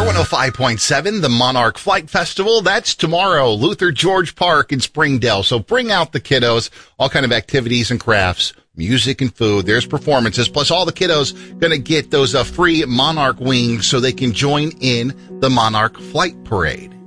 105.7, the Monarch Flight Festival. That's tomorrow, Luther George Park in Springdale. So bring out the kiddos, all kind of activities and crafts, music and food. There's performances. Plus all the kiddos going to get those free Monarch wings so they can join in the Monarch Flight Parade.